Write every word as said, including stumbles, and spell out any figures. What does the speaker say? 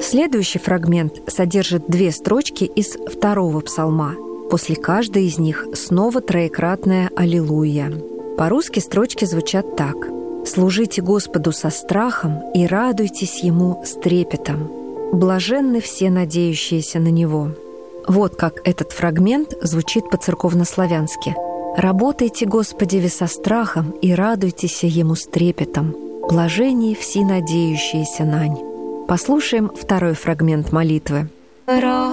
Следующий фрагмент содержит две строчки из второго псалма. После каждой из них снова троекратное «Аллилуйя». По-русски строчки звучат так: «Служите Господу со страхом и радуйтесь Ему с трепетом. Блаженны все надеющиеся на Него». Вот как этот фрагмент звучит по-церковнославянски. «Работайте, Господи, со страхом и радуйтесь Ему с трепетом. Блаженни все надеющиеся нань». Послушаем второй фрагмент молитвы.